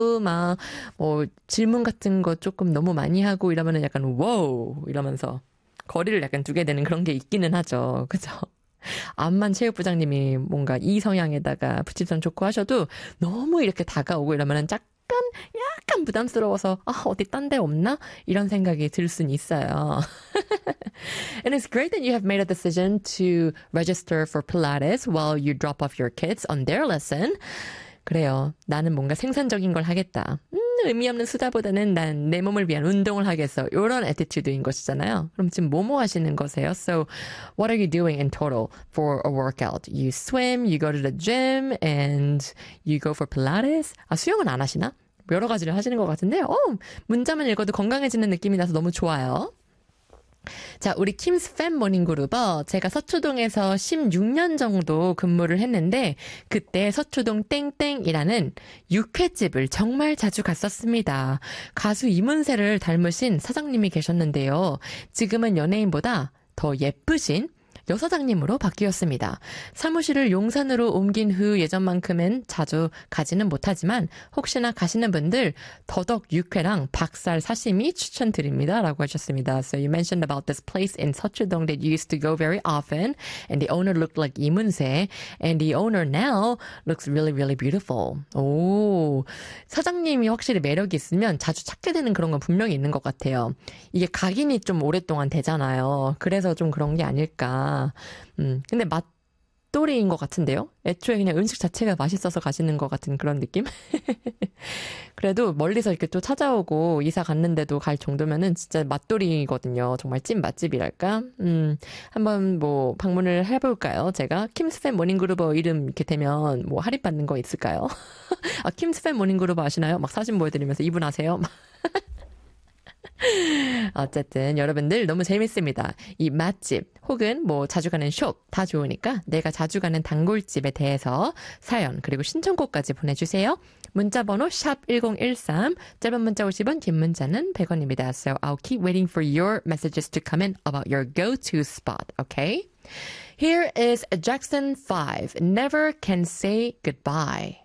막, 뭐, 질문 같은 거 조금 너무 많이 하고 이러면은 약간, 와우! 이러면서 거리를 약간 두게 되는 그런 게 있기는 하죠. 그죠? 암만 체육부장님이 뭔가 이 성향에다가 부치전 좋고 하셔도 너무 이렇게 다가오고 이러면은 약간 부담스러워서, 어디 딴 데 없나? 이런 생각이 들 순 있어요. And it's great that you have made a decision to register for Pilates while you drop off your kids on their lesson. 그래요. 나는 뭔가 생산적인 걸 하겠다. 의미 없는 수다보다는 난 내 몸을 위한 운동을 하겠어. 이런 애티튜드인 것이잖아요. 그럼 지금 뭐뭐 하시는 거세요? So, what are you doing in total for a workout? You swim, you go to the gym, and you go for Pilates? 수영은 안 하시나? 여러 가지를 하시는 것 같은데, 문자만 읽어도 건강해지는 느낌이 나서 너무 좋아요. 자, 우리 킴스 팬 모닝그룹어 제가 서초동에서 16년 정도 근무를 했는데 그때 서초동 땡땡이라는 육회집을 정말 자주 갔었습니다. 가수 이문세를 닮으신 사장님이 계셨는데요. 지금은 연예인보다 더 예쁘신 여사장님으로 바뀌었습니다. 사무실을 용산으로 옮긴 후 예전만큼은 자주 가지는 못하지만 혹시나 가시는 분들 더덕 육회랑 박살 사시미 추천드립니다. 라고 하셨습니다. So you mentioned about this place in 서초동 that you used to go very often and the owner looked like 이문세 and the owner now looks really really beautiful. 오, 사장님이 확실히 매력이 있으면 자주 찾게 되는 그런 건 분명히 있는 것 같아요. 이게 각인이 좀 오랫동안 되잖아요. 그래서 좀 그런 게 아닐까. 근데 맛돌이인 것 같은데요? 애초에 그냥 음식 자체가 맛있어서 가시는 것 같은 그런 느낌? 그래도 멀리서 이렇게 또 찾아오고 이사 갔는데도 갈 정도면은 진짜 맛돌이거든요. 정말 찐 맛집이랄까? 한번 뭐 방문을 해볼까요? 제가 킴스팬 모닝그룹 이름 이렇게 되면 뭐 할인받는 거 있을까요? 킴스팬 모닝그룹 아시나요? 막 사진 보여드리면서 이분 아세요? 어쨌든 여러분들 너무 재밌습니다. 이 맛집 혹은 뭐 자주 가는 숍 다 좋으니까 내가 자주 가는 단골집에 대해서 사연 그리고 신청곡까지 보내주세요. 문자번호 샵 1013 짧은 문자 50원 긴 문자는 100원입니다. So I'll keep waiting for your messages to come in about your go-to spot, okay? Here is Jackson 5, Never Can Say Goodbye.